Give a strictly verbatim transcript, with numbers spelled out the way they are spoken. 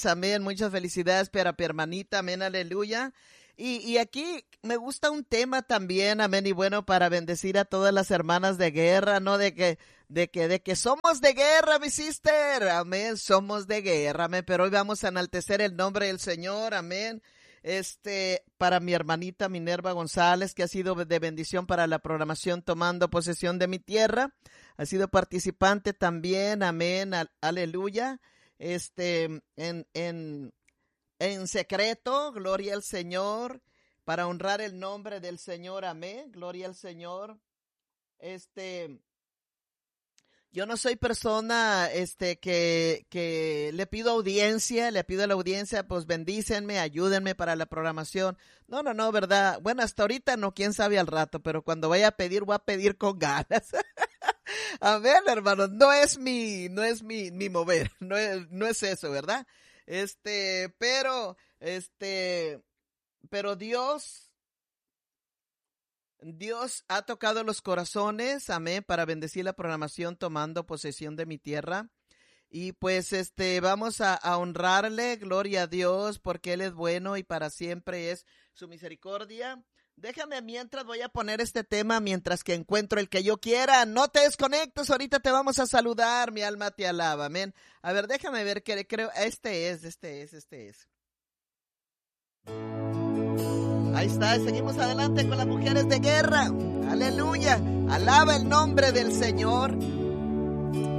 amén, muchas felicidades para mi hermanita, amén, aleluya. Y, y aquí me gusta un tema también, amén, y bueno, para bendecir a todas las hermanas de guerra, ¿no? De que, de que, de que somos de guerra, mi sister, amén, somos de guerra, amén, pero hoy vamos a enaltecer el nombre del Señor, amén. Este, para mi hermanita Minerva González, que ha sido de bendición para la programación Tomando Posesión de mi Tierra, ha sido participante también, amén, al, aleluya, este, en, en, en secreto, gloria al Señor, para honrar el nombre del Señor, amén, gloria al Señor. Este, yo no soy persona, este, que, que le pido audiencia, le pido a la audiencia, pues bendícenme, ayúdenme para la programación. No, no, no, ¿verdad? Bueno, hasta ahorita no, quién sabe al rato, pero cuando vaya a pedir, voy a pedir con ganas. Amén, hermanos, no es mi, no es mi, mi mover, no es, no es eso, ¿verdad? Este, pero, este, pero Dios, Dios ha tocado los corazones, amén, para bendecir la programación Tomando Posesión de mi Tierra. Y pues, este, vamos a, a honrarle, gloria a Dios, porque Él es bueno y para siempre es su misericordia. Déjame mientras voy a poner este tema, mientras que encuentro el que yo quiera. No te desconectes, ahorita te vamos a saludar, mi alma te alaba, amén. A ver, déjame ver, que creo, este es, este es, este es. Ahí está, seguimos adelante con las mujeres de guerra. Aleluya, alaba el nombre del Señor.